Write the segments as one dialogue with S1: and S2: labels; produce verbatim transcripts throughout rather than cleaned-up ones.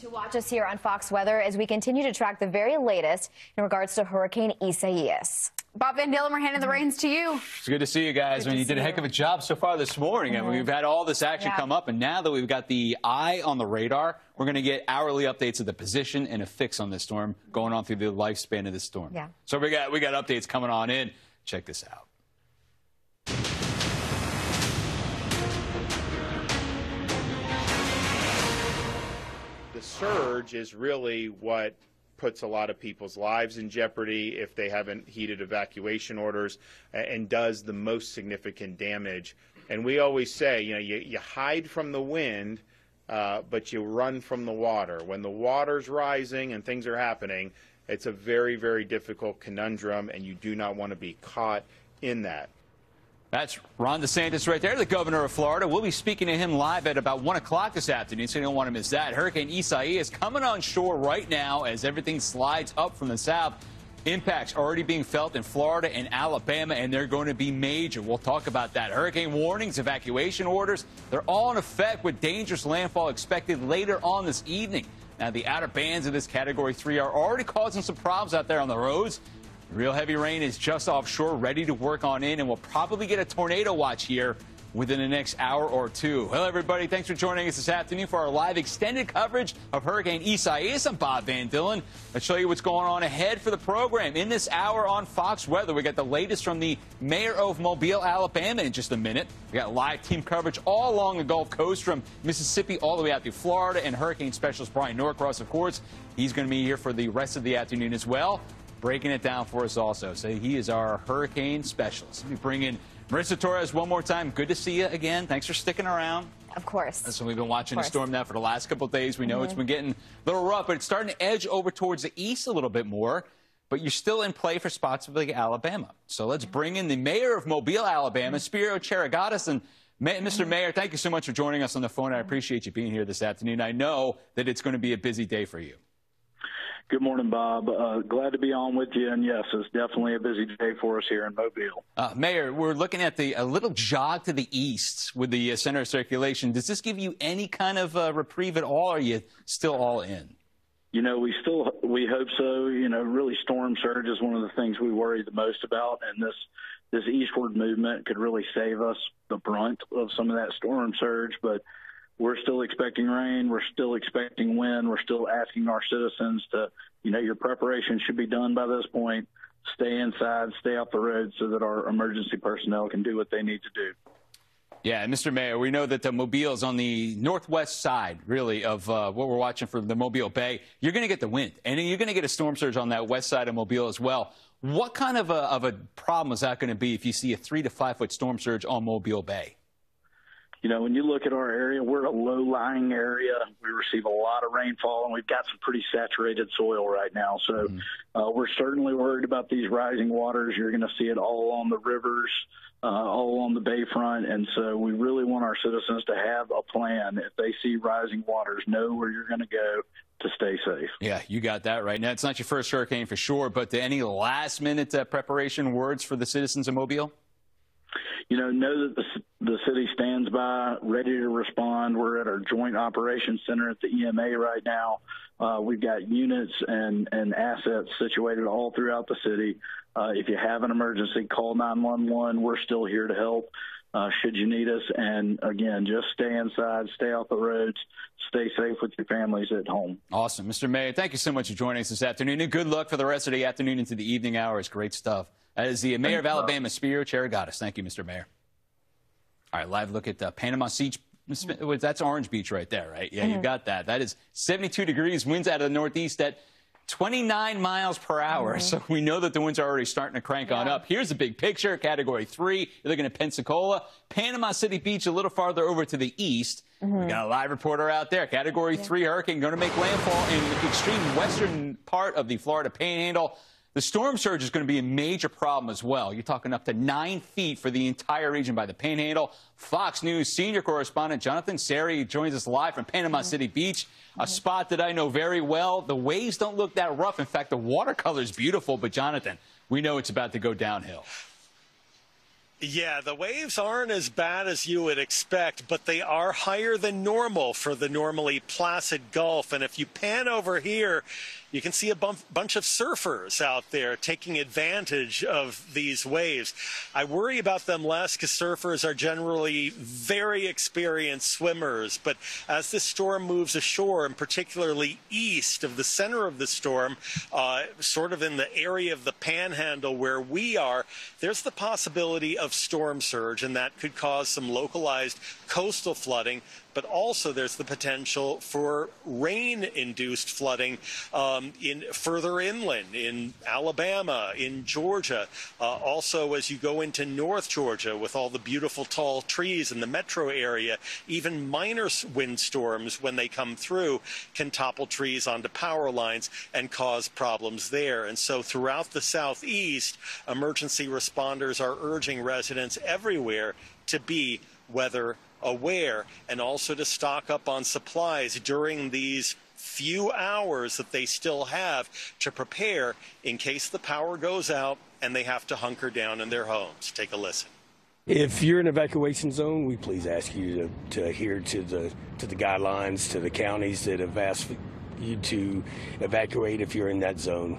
S1: To watch us here on Fox Weather as we continue to track the very latest in regards to Hurricane Isaias.
S2: Bob Van Dillon, we're handing the reins to you.
S3: It's good to see you guys. I mean, you did a heck of a job so far this morning. Mm-hmm. I mean, we've had all this action yeah. come up, and now that we've got the eye on the radar, we're going to get hourly updates of the position and a fix on this storm going on through the lifespan of this storm.
S1: Yeah.
S3: So we got we got updates coming on in. Check this out.
S4: The surge is really what puts a lot of people's lives in jeopardy if they haven't heeded evacuation orders, and does the most significant damage. And we always say, you know, you, you hide from the wind, uh, but you run from the water. When the water's rising and things are happening, it's a very, very difficult conundrum, and you do not want to be caught in that.
S3: That's Ron DeSantis right there, the governor of Florida. We'll be speaking to him live at about one o'clock this afternoon, so you don't want to miss that. Hurricane Isaias coming on shore right now as everything slides up from the south. Impacts already being felt in Florida and Alabama, and they're going to be major. We'll talk about that. Hurricane warnings, evacuation orders, they're all in effect with dangerous landfall expected later on this evening. Now, the outer bands of this Category three are already causing some problems out there on the roads. Real heavy rain is just offshore, ready to work on in, and we'll probably get a tornado watch here within the next hour or two. Hello, everybody. Thanks for joining us this afternoon for our live extended coverage of Hurricane Isaias. I'm Bob Van Dillon. Let's show you what's going on ahead for the program. In this hour on Fox Weather, we got the latest from the mayor of Mobile, Alabama in just a minute. We got live team coverage all along the Gulf Coast from Mississippi all the way out to Florida, and hurricane specialist Brian Norcross, of course. He's going to be here for the rest of the afternoon as well, breaking it down for us also. So he is our hurricane specialist. Let me bring in Marissa Torres one more time. Good to see you again. Thanks for sticking around.
S1: Of course.
S3: So we've been watching the storm now for the last couple of days. We know mm-hmm. it's been getting a little rough, but it's starting to edge over towards the east a little bit more. But you're still in play for spots like Alabama. So let's bring in the mayor of Mobile, Alabama, Spiro Cheragatis. And Mister Mayor, thank you so much for joining us on the phone. I appreciate you being here this afternoon. I know that it's going to be a busy day for you.
S5: Good morning, Bob. Uh, glad to be on with you. And, yes, it's definitely a busy day for us here in Mobile.
S3: Uh, Mayor, we're looking at the a little jog to the east with the uh, center of circulation. Does this give you any kind of uh, reprieve at all, or are you still all in?
S5: You know, we still we hope so. You know, really storm surge is one of the things we worry the most about. And this, this eastward movement could really save us the brunt of some of that storm surge. But we're still expecting rain. We're still expecting wind. We're still asking our citizens to, you know, your preparation should be done by this point. Stay inside, stay off the road so that our emergency personnel can do what they need to do.
S3: Yeah, Mister Mayor, we know that the Mobile is on the northwest side, really, of uh, what we're watching for the Mobile Bay. You're going to get the wind, and you're going to get a storm surge on that west side of Mobile as well. What kind of a, of a problem is that going to be if you see a three to five foot storm surge on Mobile Bay?
S5: You know, when you look at our area, we're a low-lying area. We receive a lot of rainfall, and we've got some pretty saturated soil right now. So mm-hmm. uh, we're certainly worried about these rising waters. You're going to see it all along the rivers, uh, all along the bayfront. And so we really want our citizens to have a plan. If they see rising waters, know where you're going to go to stay safe.
S3: Yeah, you got that right. Now, it's not your first hurricane for sure, but any last-minute uh, preparation words for the citizens of Mobile?
S5: You know, know that the, the city stands by, ready to respond. We're at our Joint Operations Center at the E M A right now. Uh, we've got units and, and assets situated all throughout the city. Uh, if you have an emergency, call nine one one. We're still here to help uh, should you need us. And, again, just stay inside, stay off the roads, stay safe with your families at home.
S3: Awesome. Mister Mayor, thank you so much for joining us this afternoon, and good luck for the rest of the afternoon into the evening hours. Great stuff. That is the mayor of Alabama, Spiro Cheragatis. Thank you, Mister Mayor. All right, live look at uh, Panama Beach. That's Orange Beach right there, right? Yeah, mm-hmm. You got that. That is seventy-two degrees, winds out of the northeast at twenty-nine miles per hour. Mm-hmm. So we know that the winds are already starting to crank yeah. on up. Here's the big picture, Category three. You're looking at Pensacola. Panama City Beach a little farther over to the east. Mm-hmm. We got a live reporter out there. Category yeah. three hurricane going to make landfall in the extreme western part of the Florida Panhandle. The storm surge is going to be a major problem as well. You're talking up to nine feet for the entire region by the Panhandle. Fox News senior correspondent Jonathan Seri joins us live from Panama City Beach, a spot that I know very well. The waves don't look that rough. In fact, the watercolor is beautiful. But, Jonathan, we know it's about to go downhill.
S6: Yeah, the waves aren't as bad as you would expect, but they are higher than normal for the normally placid Gulf. And if you pan over here, you can see a bunch of surfers out there taking advantage of these waves. I worry about them less because surfers are generally very experienced swimmers. But as this storm moves ashore, and particularly east of the center of the storm, uh, sort of in the area of the Panhandle where we are, there's the possibility of storm surge, and that could cause some localized coastal flooding. But also there's the potential for rain-induced flooding um, in further inland, in Alabama, in Georgia. Uh, also, as you go into North Georgia with all the beautiful tall trees in the metro area, even minor windstorms, when they come through, can topple trees onto power lines and cause problems there. And so throughout the southeast, emergency responders are urging residents everywhere to be weather aware and also to stock up on supplies during these few hours that they still have to prepare in case the power goes out and they have to hunker down in their homes. Take a listen.
S7: If you're in an evacuation zone, we please ask you to, to adhere to the to the guidelines, to the counties that have asked you to evacuate if you're in that zone.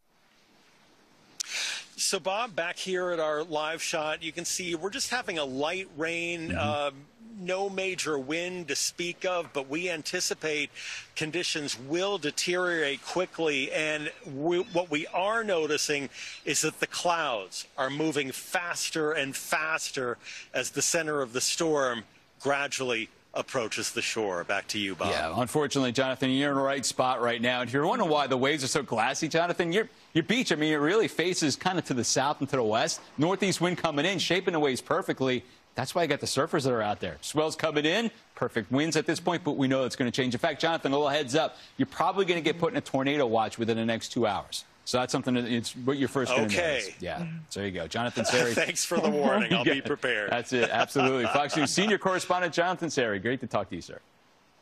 S6: So, Bob, back here at our live shot, you can see we're just having a light rain, mm-hmm. um, no major wind to speak of, but we anticipate conditions will deteriorate quickly. And we, what we are noticing is that the clouds are moving faster and faster as the center of the storm gradually approaches the shore. Back to you, Bob.
S3: Yeah, unfortunately, Jonathan, you're in the right spot right now. And if you're wondering why the waves are so glassy, Jonathan, your your beach, I mean, it really faces kind of to the south and to the west. Northeast wind coming in, shaping the waves perfectly. That's why you got the surfers that are out there. Swells coming in, perfect winds at this point, but we know it's going to change. In fact, Jonathan, a little heads up, you're probably going to get put in a tornado watch within the next two hours. So that's something that it's what you're first going to
S6: okay.
S3: notice. Yeah, so there you go. Jonathan Serry.
S6: Thanks for the warning. I'll yeah, be prepared.
S3: That's it. Absolutely. Fox News senior correspondent Jonathan Serry. Great to talk to you, sir.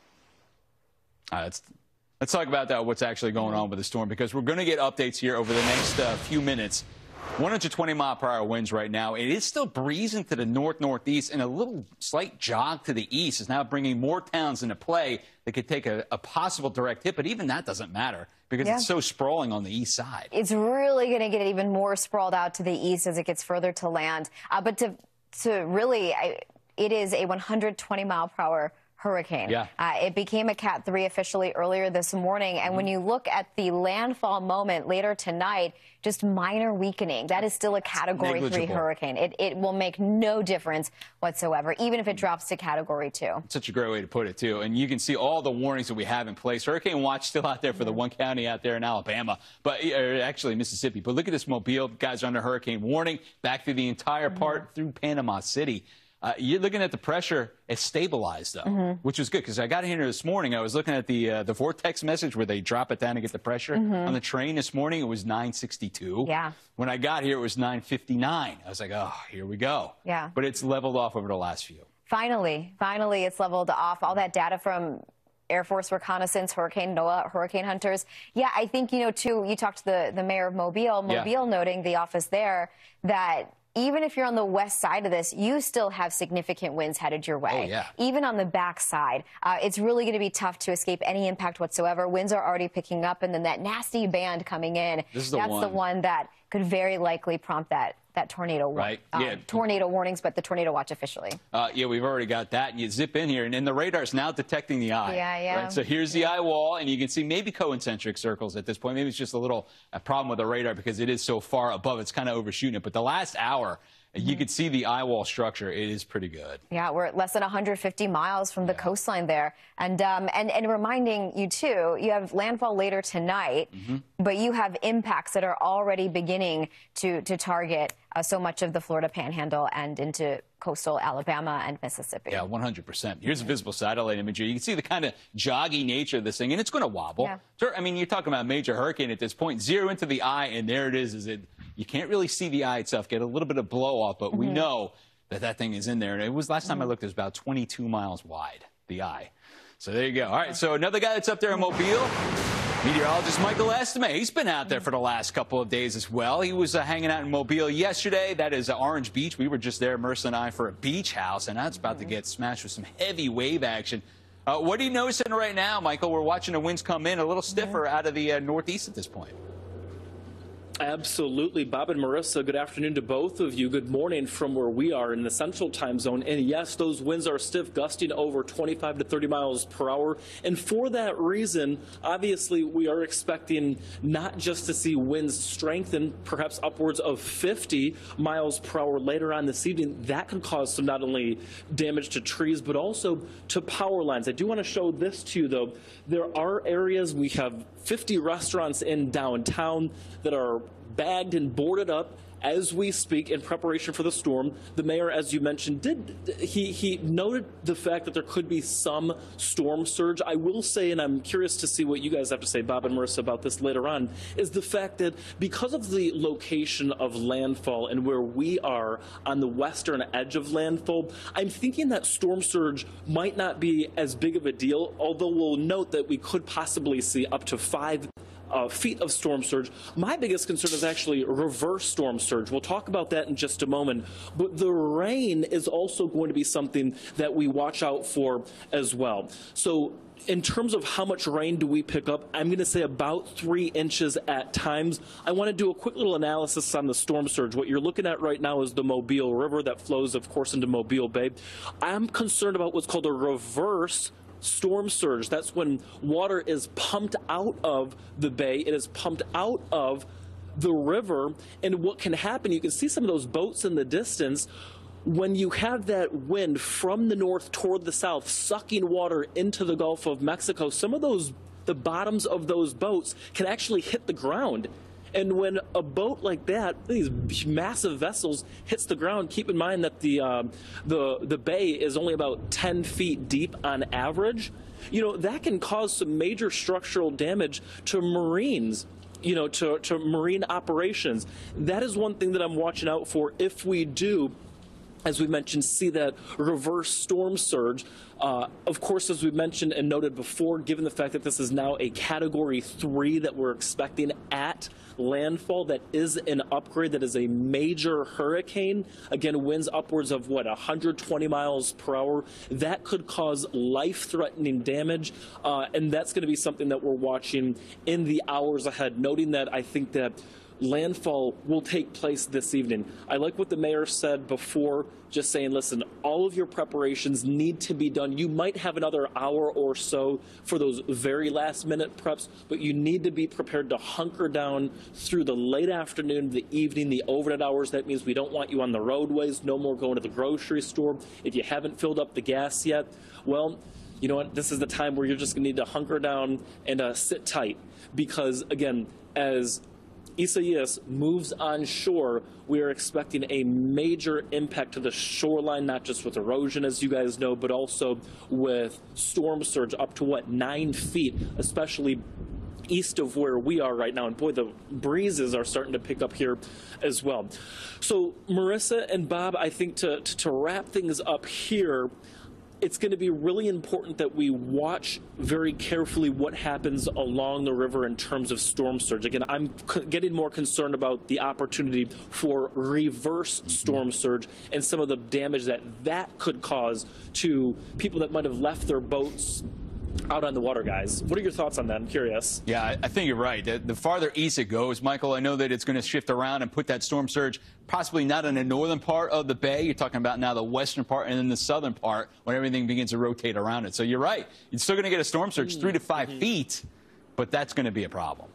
S3: All right, let's, let's talk about that, what's actually going on with the storm, because we're going to get updates here over the next uh, few minutes. one hundred twenty mile per hour winds right now. It is still breezing to the north-northeast, and a little slight jog to the east is now bringing more towns into play that could take a, a possible direct hit, but even that doesn't matter because yeah. it's so sprawling on the east side.
S1: It's really going to get even more sprawled out to the east as it gets further to land. Uh, but to, to really, I, it is a one hundred twenty mile per hour hurricane. Yeah. Uh, it became a Cat three officially earlier this morning. And mm-hmm. when you look at the landfall moment later tonight, just minor weakening. That is still a Category three hurricane. It, it will make no difference whatsoever, even if it drops to Category two.
S3: Such a great way to put it, too. And you can see all the warnings that we have in place. Hurricane watch still out there for the one county out there in Alabama, but uh, actually Mississippi. But look at this Mobile. Guys are under hurricane warning back through the entire part mm-hmm. through Panama City. Uh, you're looking at the pressure. It's stabilized, though, mm-hmm. which was good because I got in here this morning. I was looking at the uh, the vortex message where they drop it down to get the pressure. Mm-hmm. On the train this morning, it was nine sixty-two.
S1: Yeah.
S3: When I got here, it was nine fifty-nine. I was like, oh, here we go.
S1: Yeah.
S3: But it's leveled off over the last few.
S1: Finally, finally, it's leveled off. All that data from Air Force reconnaissance, Hurricane NOAA, hurricane hunters. Yeah, I think, you know, too, you talked to the, the mayor of Mobile, Mobile yeah. noting the office there that even if you're on the west side of this, you still have significant winds headed your way.
S3: Oh, yeah.
S1: Even on the back side, uh, it's really going to be tough to escape any impact whatsoever. Winds are already picking up, and then that nasty band coming in,
S3: this is the
S1: that's
S3: one.
S1: the one that could very likely prompt that that tornado
S3: right.
S1: um,
S3: yeah.
S1: tornado warnings, but the tornado watch officially.
S3: Uh, yeah, we've already got that. And you zip in here, and, and the radar's now detecting the eye.
S1: Yeah, yeah.
S3: Right? So here's the eye wall, and you can see maybe concentric circles at this point. Maybe it's just a little a problem with the radar because it is so far above. It's kind of overshooting it. But the last hour, you could see the eye wall structure. It is pretty good.
S1: Yeah, we're at less than one hundred fifty miles from the yeah. coastline there. And, um, and and reminding you, too, you have landfall later tonight, mm-hmm. but you have impacts that are already beginning to, to target uh, so much of the Florida Panhandle and into coastal Alabama and Mississippi.
S3: Yeah, one hundred percent. Here's a visible satellite imagery. You can see the kind of joggy nature of this thing, and it's going to wobble. Yeah. Sure, I mean, you're talking about a major hurricane at this point. Zero into the eye, and there it is. Is it? You can't really see the eye itself, get a little bit of blow off, but mm-hmm. we know that that thing is in there. And it was last time mm-hmm. I looked, it was about twenty-two miles wide, the eye. So there you go. All right, so another guy that's up there in Mobile, Meteorologist Michael Estime, he's been out there for the last couple of days as well. He was uh, hanging out in Mobile yesterday. That is uh, Orange Beach. We were just there, Marissa and I, for a beach house, and that's about to get smashed with some heavy wave action. Uh, what are you noticing right now, Michael? We're watching the winds come in a little stiffer out of the uh, northeast at this point.
S8: Absolutely. Bob and Marissa, good afternoon to both of you. Good morning from where we are in the central time zone. And yes, those winds are stiff, gusting over twenty-five to thirty miles per hour. And for that reason, obviously, we are expecting not just to see winds strengthen, perhaps upwards of fifty miles per hour later on this evening. That could cause some not only damage to trees, but also to power lines. I do want to show this to you, though. There are areas, we have fifty restaurants in downtown that are bagged and boarded up as we speak in preparation for the storm. The mayor, as you mentioned, did he, he noted the fact that there could be some storm surge. I will say, and I'm curious to see what you guys have to say, Bob and Marissa, about this later on, is the fact that because of the location of landfall and where we are on the western edge of landfall, I'm thinking that storm surge might not be as big of a deal, although we'll note that we could possibly see up to five Uh, feet of storm surge. My biggest concern is actually reverse storm surge. We'll talk about that in just a moment. But the rain is also going to be something that we watch out for as well. So in terms of how much rain do we pick up, I'm going to say about three inches at times. I want to do a quick little analysis on the storm surge. What you're looking at right now is the Mobile River that flows, of course, into Mobile Bay. I'm concerned about what's called a reverse storm surge. That's when water is pumped out of the bay. It is pumped out of the river. And what can happen, you can see some of those boats in the distance. When you have that wind from the north toward the south sucking water into the Gulf of Mexico, some of those, the bottoms of those boats can actually hit the ground. And when a boat like that, these massive vessels, hits the ground, keep in mind that the uh, the the bay is only about ten feet deep on average. You know, that can cause some major structural damage to marines, you know, to, to marine operations. That is one thing that I'm watching out for if we do, as we mentioned, see that reverse storm surge. Uh, of course, as we mentioned and noted before, given the fact that this is now a Category three that we're expecting at landfall, that is an upgrade, that is a major hurricane. Again, winds upwards of, what, one hundred twenty miles per hour. That could cause life-threatening damage, uh, and that's going to be something that we're watching in the hours ahead, noting that I think that landfall will take place this evening. I like what the mayor said before, just saying, listen, all of your preparations need to be done. You might have another hour or so for those very last minute preps, but you need to be prepared to hunker down through the late afternoon, the evening, the overnight hours. That means we don't want you on the roadways, no more going to the grocery store. If you haven't filled up the gas yet, well, you know what, this is the time where you're just going to need to hunker down and uh, sit tight, because, again, as Isaias moves on shore, we are expecting a major impact to the shoreline, not just with erosion, as you guys know, but also with storm surge up to, what, nine feet, especially east of where we are right now. And boy, the breezes are starting to pick up here as well. So Marissa and Bob, I think to, to, to wrap things up here, it's going to be really important that we watch very carefully what happens along the river in terms of storm surge. Again, I'm getting more concerned about the opportunity for reverse storm surge and some of the damage that that could cause to people that might have left their boats out on the water, guys. What are your thoughts on that? I'm curious.
S3: Yeah, I, I think you're right. The, the farther east it goes, Michael, I know that it's going to shift around and put that storm surge possibly not in the northern part of the bay. You're talking about now the western part and then the southern part when everything begins to rotate around it. So you're right. You're still going to get a storm surge mm-hmm. three to five mm-hmm. feet, but that's going to be a problem.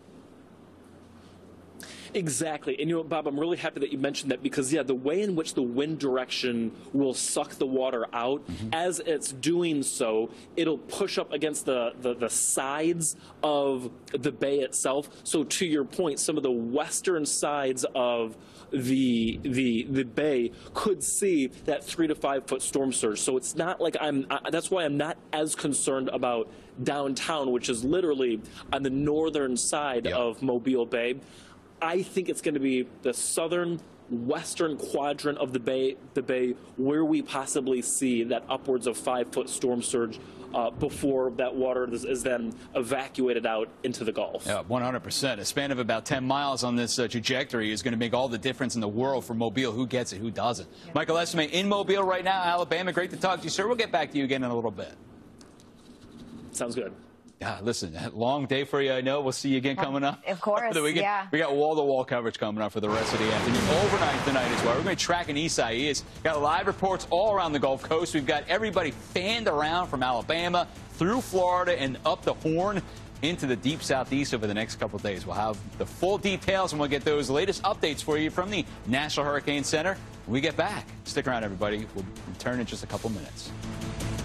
S8: Exactly. And, you know, Bob, I'm really happy that you mentioned that because, yeah, the way in which the wind direction will suck the water out, mm-hmm. as it's doing so, it'll push up against the, the, the sides of the bay itself. So to your point, some of the western sides of the the the bay could see that three to five foot storm surge. So it's not like I'm, I, that's why I'm not as concerned about downtown, which is literally on the northern side yep. of Mobile Bay. I think it's going to be the southern western quadrant of the bay, the bay where we possibly see that upwards of five foot storm surge uh, before that water is, is then evacuated out into the Gulf.
S3: Yeah, one hundred percent. A span of about ten miles on this uh, trajectory is going to make all the difference in the world for Mobile. Who gets it, who doesn't? Yep. Michael Estime in Mobile right now, Alabama. Great to talk to you, sir. We'll get back to you again in a little bit.
S8: Sounds good.
S3: Yeah, listen, long day for you, I know. We'll see you again coming up.
S1: Of course,
S3: we get,
S1: yeah.
S3: We got wall-to-wall coverage coming up for the rest of the afternoon. Overnight tonight as well. We're going to track an Isaias. Got live reports all around the Gulf Coast. We've got everybody fanned around from Alabama through Florida and up the Horn into the deep southeast over the next couple of days. We'll have the full details, and we'll get those latest updates for you from the National Hurricane Center when we get back. Stick around, everybody. We'll return in just a couple minutes.